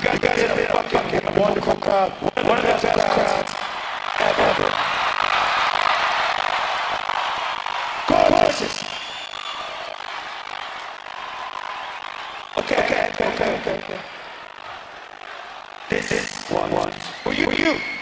guys did a fucking wonderful crowd. One of the best crowds ever. Gorgeous. Okay. This is one for you.